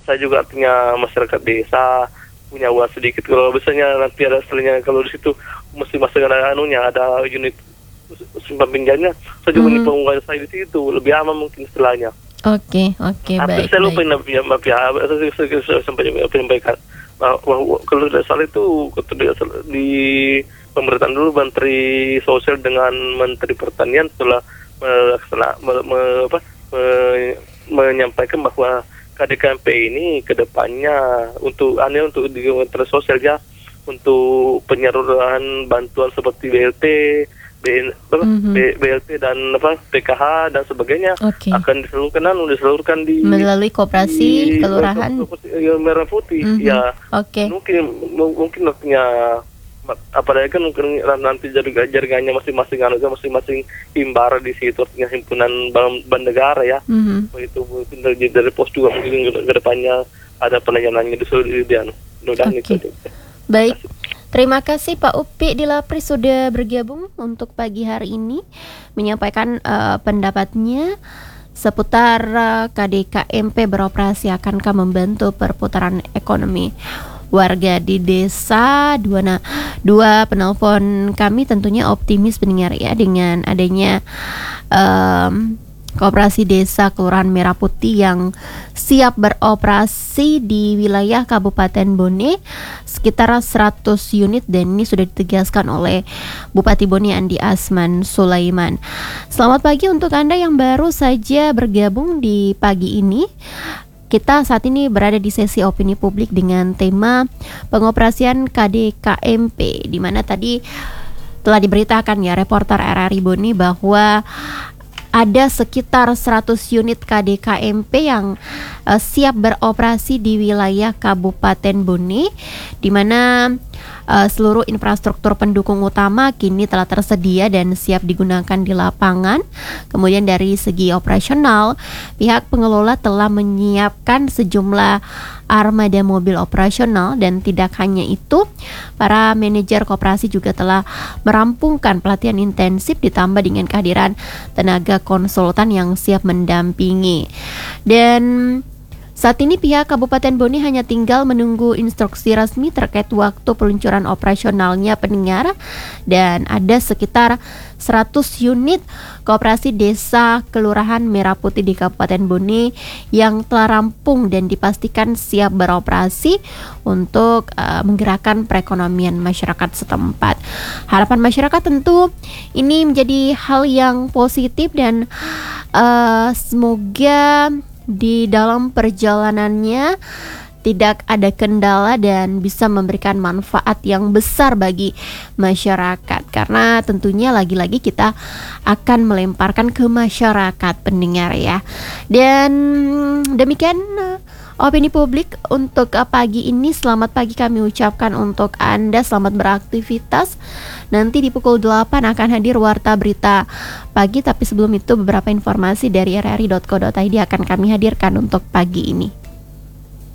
saya juga artinya masyarakat desa punya uang sedikit. Kalau biasanya nanti ada setelahnya, kalau di situ mesti masuk ada ada unit simpan pinjamnya, saya juga menyimpan uang saya di situ, lebih aman mungkin setelahnya. Oke, baik. Saya lupa saya sampai menyampaikan bahwa kalau tidak salah itu di pemerintahan dulu Menteri Sosial dengan Menteri Pertanian telah menyampaikan bahwa KDKMP ini kedepannya untuk di Kementerian Sosial ya, untuk penyaluran bantuan seperti BLT dan PKH dan sebagainya akan disalurkan melalui koperasi kelurahan Merah Putih. Ya, mungkin artinya apalagi kan mungkin nanti jaringannya masing-masing himbar di situ, artinya himpunan bank negara ya. Itu mungkin dari pos juga mungkin ke depannya ada pelayanannya di seluruh Iridian. Baik. Terima kasih Pak Upi di Lapri sudah bergabung untuk pagi hari ini menyampaikan pendapatnya seputar KDKMP beroperasi akankah membantu perputaran ekonomi warga di desa. Dua penelpon kami tentunya optimis pendengar ya, dengan adanya Koperasi Desa Kelurahan Merah Putih yang siap beroperasi di wilayah Kabupaten Bone sekitar 100 unit, dan ini sudah ditegaskan oleh Bupati Bone Andi Asman Sulaiman. Selamat pagi untuk Anda yang baru saja bergabung di pagi ini. Kita saat ini berada di sesi opini publik dengan tema pengoperasian KDKMP, di mana tadi telah diberitakan ya reporter RRI Bone bahwa ada sekitar 100 unit KDKMP yang siap beroperasi di wilayah Kabupaten Bone, di mana seluruh infrastruktur pendukung utama kini telah tersedia dan siap digunakan di lapangan. Kemudian dari segi operasional, pihak pengelola telah menyiapkan sejumlah armada mobil operasional, dan tidak hanya itu, para manajer koperasi juga telah merampungkan pelatihan intensif ditambah dengan kehadiran tenaga konsultan yang siap mendampingi. Dan saat ini pihak Kabupaten Bone hanya tinggal menunggu instruksi resmi terkait waktu peluncuran operasionalnya pendengar, dan ada sekitar 100 unit Koperasi Desa Kelurahan Merah Putih di Kabupaten Bone yang telah rampung dan dipastikan siap beroperasi untuk menggerakkan perekonomian masyarakat setempat. Harapan masyarakat tentu ini menjadi hal yang positif, dan semoga di dalam perjalanannya tidak ada kendala dan bisa memberikan manfaat yang besar bagi masyarakat, karena tentunya lagi-lagi kita akan melemparkan ke masyarakat pendengar ya. Dan demikian opini publik untuk pagi ini. Selamat pagi kami ucapkan untuk Anda, selamat beraktivitas. Nanti di pukul 8 akan hadir Warta Berita Pagi, tapi sebelum itu beberapa informasi dari rri.co.id akan kami hadirkan untuk pagi ini.